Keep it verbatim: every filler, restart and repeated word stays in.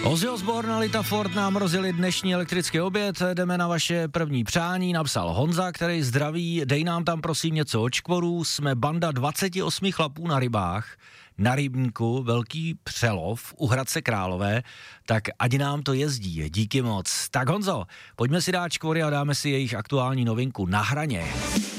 Ozzy Osbourne a Lita Ford nám rozjeli dnešní elektrický oběd, jdeme na vaše první přání, napsal Honza, který zdraví, dej nám tam prosím něco od čkvorů, jsme banda dvacet osm chlapů na rybách, na rybníku, velký přelov u Hradce Králové, tak ať nám to jezdí, díky moc. Tak Honzo, pojďme si dát čkvory a dáme si jejich aktuální novinku Na hraně.